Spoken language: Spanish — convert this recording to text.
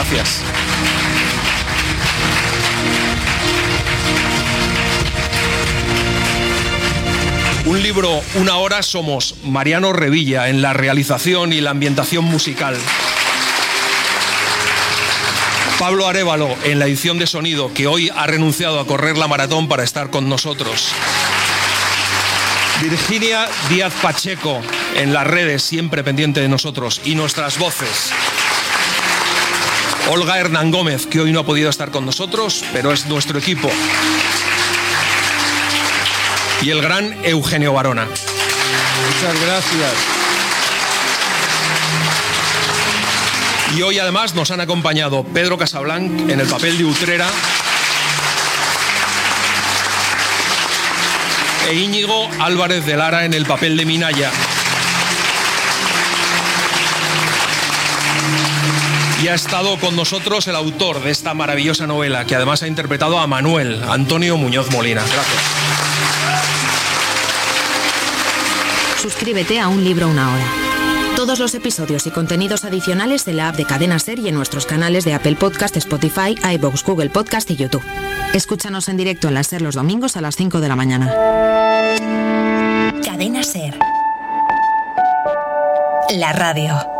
Gracias. Un libro, una hora, somos Mariano Revilla en la realización y la ambientación musical. Pablo Arévalo en la edición de sonido, que hoy ha renunciado a correr la maratón para estar con nosotros. Virginia Díaz Pacheco en las redes, siempre pendiente de nosotros, y nuestras voces. Olga Hernán Gómez, que hoy no ha podido estar con nosotros, pero es nuestro equipo. Y el gran Eugenio Barona. Muchas gracias. Y hoy además nos han acompañado Pedro Casablanc en el papel de Utrera e Íñigo Álvarez de Lara en el papel de Minaya. Y ha estado con nosotros el autor de esta maravillosa novela, que además ha interpretado a Manuel, Antonio Muñoz Molina. Gracias. Suscríbete a Un Libro, una hora. Todos los episodios y contenidos adicionales de la app de Cadena SER y en nuestros canales de Apple Podcast, Spotify, iVoox, Google Podcast y YouTube. Escúchanos en directo en la SER los domingos a las 5 de la mañana. Cadena SER. La radio.